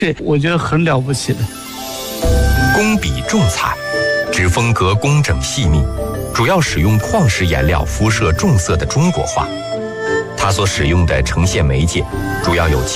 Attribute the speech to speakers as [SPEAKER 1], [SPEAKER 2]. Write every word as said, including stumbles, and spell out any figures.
[SPEAKER 1] 对，我觉得很了不起的。
[SPEAKER 2] 工笔重彩，指风格工整细密，主要使用矿石颜料肤色重色的中国画。它所使用的呈现媒介主要有